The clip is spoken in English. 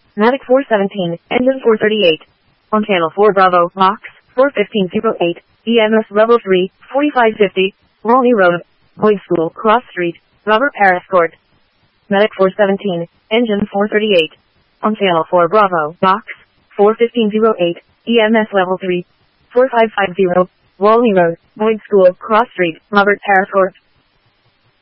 Matic 417, engine 438. On channel 4 Bravo, box 41508, EMS level 3, 4550, Rolney Road, Boyd School, Cross Street, Robert Paris Court. Medic 417, engine 438. On channel 4 Bravo, box 41508, EMS level 3, 4550, Rolney Road, Boyd School, Cross Street, Robert Paris Court.